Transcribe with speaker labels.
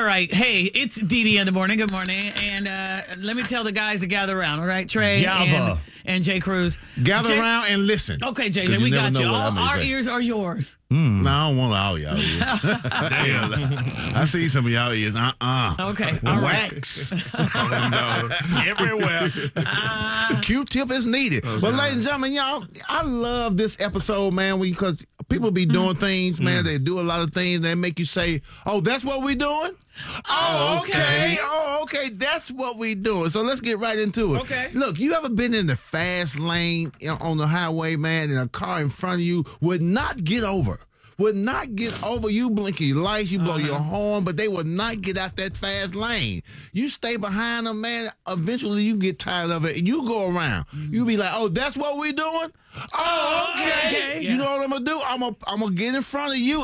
Speaker 1: All right. Hey, it's Dee Dee in the morning. Good morning. And let me tell the guys to gather around. All right, Trey and Jay Cruz.
Speaker 2: Gather around and listen.
Speaker 1: Okay, JJ, we got you. All our ears are yours.
Speaker 2: No, I don't want all y'all ears. Damn. I see some of y'all ears.
Speaker 1: Okay. All
Speaker 2: Wax. No. Everywhere. Q-tip is needed. But ladies and gentlemen, y'all, I love this episode, man, because people be doing things, man. They do a lot of things. They make you say, oh, that's what we doing? Oh, okay. Oh, okay. That's what we doing. So let's get right into it.
Speaker 1: Okay.
Speaker 2: Look, you ever been in the fast lane on the highway, man, and a car in front of you would not get over? Would not get over. You blink your lights, you blow your horn, but they would not get out that fast lane. You stay behind them, man. Eventually, you get tired of it, and you go around. You be like, "Oh, that's what we doing? Oh, okay.
Speaker 1: Yeah.
Speaker 2: You know what I'm gonna do? I'm gonna get in front of you